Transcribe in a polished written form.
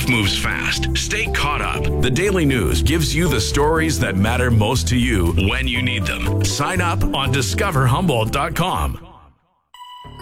Life moves fast. Stay caught up. The Daily News gives you the stories that matter most to you when you need them. Sign up on discoverhumboldt.com.